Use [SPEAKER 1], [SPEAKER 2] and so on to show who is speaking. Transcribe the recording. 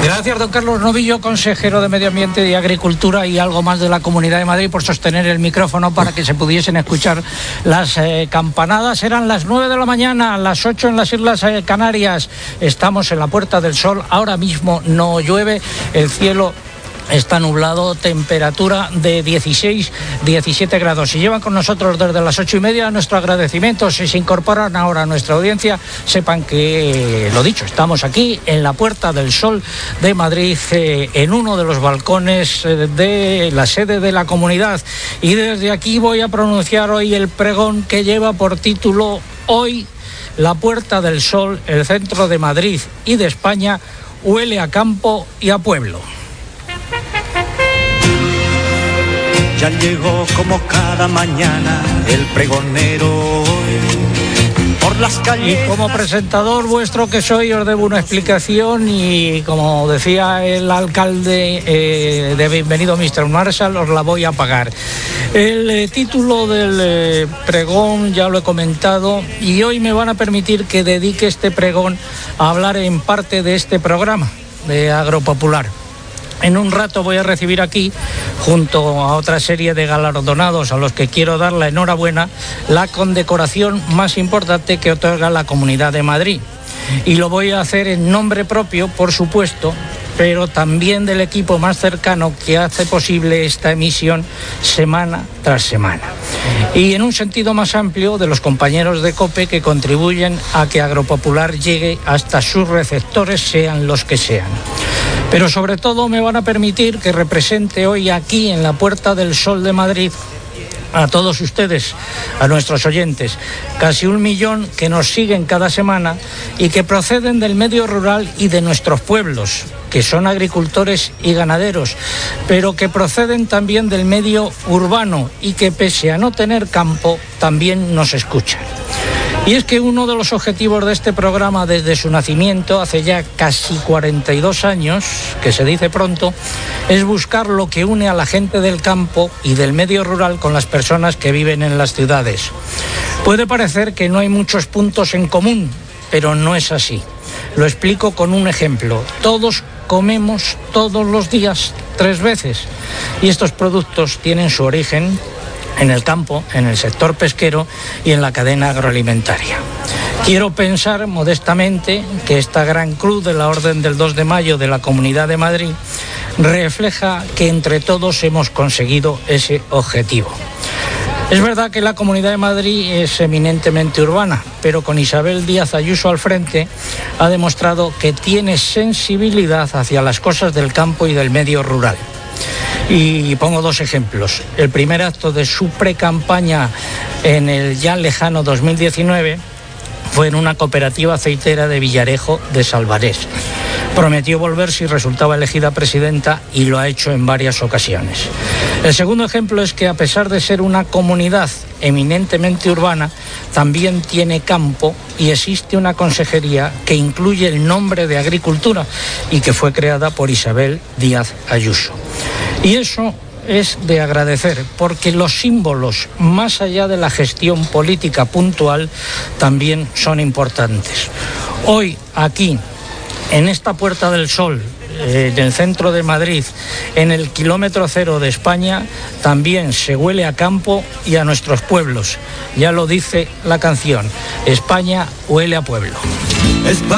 [SPEAKER 1] Gracias, don Carlos Novillo, consejero de Medio Ambiente y Agricultura y algo más de la Comunidad de Madrid, por sostener el micrófono para que se pudiesen escuchar las campanadas. Eran las 9 de la mañana, las 8 en las Islas Canarias. Estamos en la Puerta del Sol. Ahora mismo no llueve, el cielo está nublado, temperatura de 16-17 grados. Si llevan con nosotros desde las 8:30, nuestro agradecimiento. Si se incorporan ahora a nuestra audiencia, sepan que, lo dicho, estamos aquí en la Puerta del Sol de Madrid, en uno de los balcones de la sede de la comunidad. Y desde aquí voy a pronunciar hoy el pregón que lleva por título: Hoy la Puerta del Sol, el centro de Madrid y de España, huele a campo y a pueblo.
[SPEAKER 2] Ya llegó como cada mañana el pregonero por las calles.
[SPEAKER 1] Y como presentador vuestro que soy, os debo una explicación, y como decía el alcalde de Bienvenido Mr. Marshall, os la voy a pagar. El título del pregón ya lo he comentado, y hoy me van a permitir que dedique este pregón a hablar en parte de este programa de Agropopular. En un rato voy a recibir aquí, junto a otra serie de galardonados a los que quiero dar la enhorabuena, la condecoración más importante que otorga la Comunidad de Madrid. Y lo voy a hacer en nombre propio, por supuesto, pero también del equipo más cercano que hace posible esta emisión semana tras semana. Y en un sentido más amplio, de los compañeros de COPE que contribuyen a que Agropopular llegue hasta sus receptores, sean los que sean. Pero sobre todo me van a permitir que represente hoy aquí en la Puerta del Sol de Madrid a todos ustedes, a nuestros oyentes, casi 1 millón que nos siguen cada semana y que proceden del medio rural y de nuestros pueblos, que son agricultores y ganaderos, pero que proceden también del medio urbano y que, pese a no tener campo, también nos escuchan. Y es que uno de los objetivos de este programa desde su nacimiento, hace ya casi 42 años, que se dice pronto, es buscar lo que une a la gente del campo y del medio rural con las personas que viven en las ciudades. Puede parecer que no hay muchos puntos en común, pero no es así. Lo explico con un ejemplo. Todos comemos todos los días 3 veces, y estos productos tienen su origen en el campo, en el sector pesquero y en la cadena agroalimentaria. Quiero pensar modestamente que esta gran cruz de la Orden del 2 de mayo de la Comunidad de Madrid refleja que entre todos hemos conseguido ese objetivo. Es verdad que la Comunidad de Madrid es eminentemente urbana, pero con Isabel Díaz Ayuso al frente ha demostrado que tiene sensibilidad hacia las cosas del campo y del medio rural. Y pongo 2 ejemplos. El primer acto de su precampaña en el ya lejano 2019 fue en una cooperativa aceitera de Villarejo de Salvarés. Prometió volver si resultaba elegida presidenta y lo ha hecho en varias ocasiones. El segundo ejemplo es que, a pesar de ser una comunidad eminentemente urbana, también tiene campo y existe una consejería que incluye el nombre de Agricultura y que fue creada por Isabel Díaz Ayuso. Y eso es de agradecer, porque los símbolos, más allá de la gestión política puntual, también son importantes. Hoy, aquí, en esta Puerta del Sol, en el centro de Madrid, en el kilómetro cero de España, también se huele a campo y a nuestros pueblos. Ya lo dice la canción: España huele a pueblo.